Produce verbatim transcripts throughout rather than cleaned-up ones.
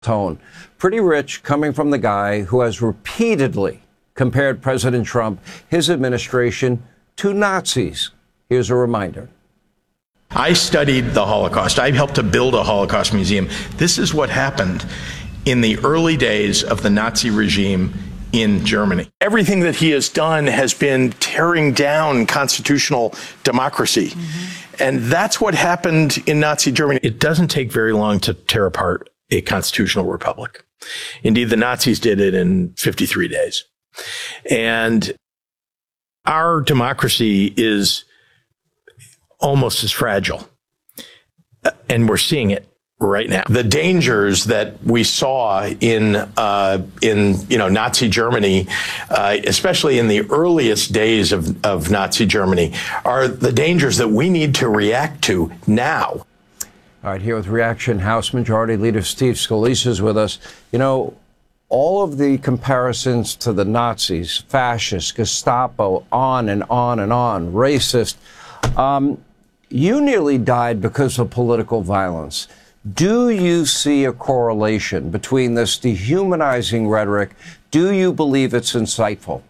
tone. Pretty rich coming from the guy who has repeatedly compared President Trump, his administration, to Nazis. Here's a reminder. I studied the Holocaust. I helped to build a Holocaust museum. This is what happened in the early days of the Nazi regime in Germany. Everything that he has done has been tearing down constitutional democracy. Mm-hmm. And that's what happened in Nazi Germany. It doesn't take very long to tear apart a constitutional republic. Indeed, the Nazis did it in fifty-three days. And our democracy is almost as fragile. And we're seeing it right now. The dangers that we saw in, uh, in you know, Nazi Germany, uh, especially in the earliest days of, of Nazi Germany, are the dangers that we need to react to now. All right, here with Reaction, House Majority Leader Steve Scalise is with us. You know, all of the comparisons to the Nazis, fascists, Gestapo, on and on and on, racist. Um, you nearly died because of political violence. Do you see a correlation between this dehumanizing rhetoric? Do you believe it's insightful?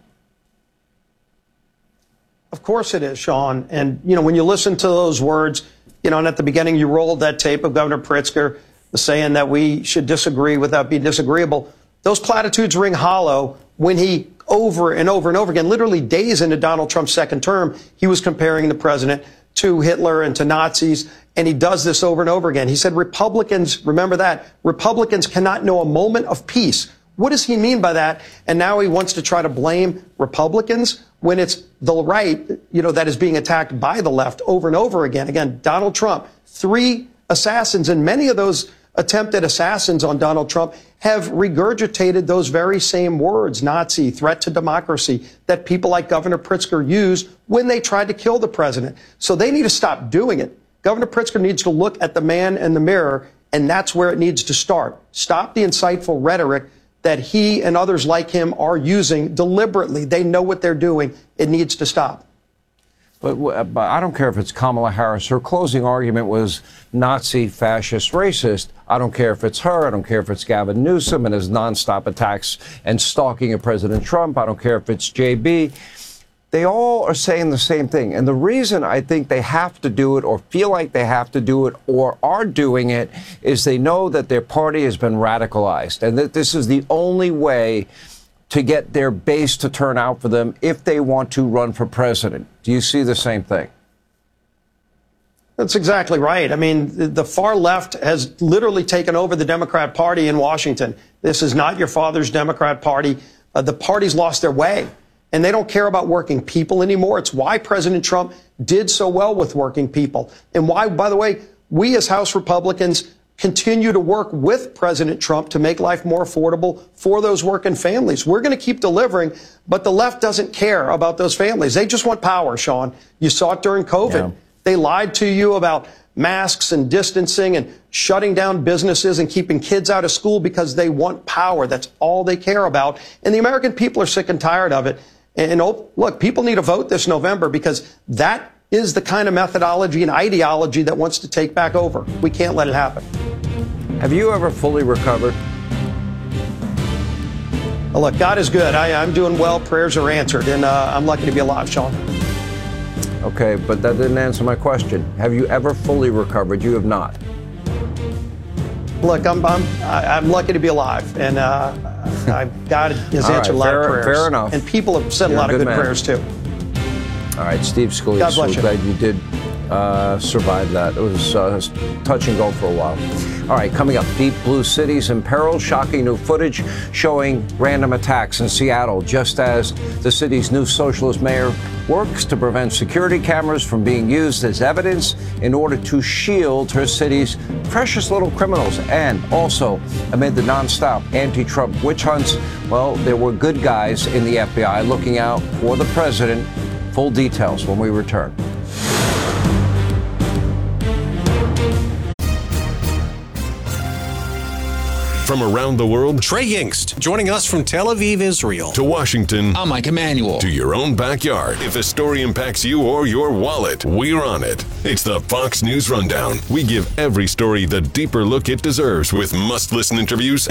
Of course it is, Sean. And, you know, when you listen to those words, you know, and at the beginning you rolled that tape of Governor Pritzker saying that we should disagree without being disagreeable. Those platitudes ring hollow when he over and over and over again, literally days into Donald Trump's second term, he was comparing the president to Hitler and to Nazis. And he does this over and over again. He said Republicans, remember that, Republicans cannot know a moment of peace. What does he mean by that? And now he wants to try to blame Republicans when it's the right, you know, that is being attacked by the left over and over again. Again, Donald Trump, three assassins, and many of those attempted assassins on Donald Trump have regurgitated those very same words, Nazi, threat to democracy, that people like Governor Pritzker used when they tried to kill the president. So they need to stop doing it. Governor Pritzker needs to look at the man in the mirror, and that's where it needs to start. Stop the insightful rhetoric that he and others like him are using deliberately. They know what they're doing. It needs to stop. But, but I don't care if it's Kamala Harris. Her closing argument was Nazi, fascist, racist. I don't care if it's her. I don't care if it's Gavin Newsom and his nonstop attacks and stalking of President Trump. I don't care if it's J B. They all are saying the same thing. And the reason I think they have to do it or feel like they have to do it or are doing it is they know that their party has been radicalized and that this is the only way to get their base to turn out for them if they want to run for president. Do you see the same thing? That's exactly right. I mean, the far left has literally taken over the Democrat Party in Washington. This is not your father's Democrat Party. Uh, the party's lost their way, and they don't care about working people anymore. It's why President Trump did so well with working people, and why, by the way, we as House Republicans continue to work with President Trump to make life more affordable for those working families. We're going to keep delivering, but the left doesn't care about those families. They just want power, Sean. You saw it during COVID. Yeah. They lied to you about masks and distancing and shutting down businesses and keeping kids out of school because they want power. That's all they care about. And the American people are sick and tired of it. And, and oh, look, people need to vote this November because that is the kind of methodology and ideology that wants to take back over. We can't let it happen. Have you ever fully recovered? Well, look, God is good. I, I'm doing well. Prayers are answered, and uh, I'm lucky to be alive, Sean. Okay, but that didn't answer my question. Have you ever fully recovered? You have not. Look, I'm I'm I'm lucky to be alive, and uh, I, God has All answered right, a lot fair, of prayers. Fair enough. And people have said You're a lot a of good good man. prayers too. All right, Steve Scalise, God bless we're you. glad you did uh, survive that. It was uh, touch and go for a while. All right, coming up, deep blue cities in peril, shocking new footage showing random attacks in Seattle, just as the city's new socialist mayor works to prevent security cameras from being used as evidence in order to shield her city's precious little criminals. And also, amid the nonstop anti-Trump witch hunts, well, there were good guys in the F B I looking out for the president. Full details when we return. From around the world, Trey Yingst, joining us from Tel Aviv, Israel. To Washington, I'm Mike Emanuel. To your own backyard. If a story impacts you or your wallet, we're on it. It's the Fox News Rundown. We give every story the deeper look it deserves with must-listen interviews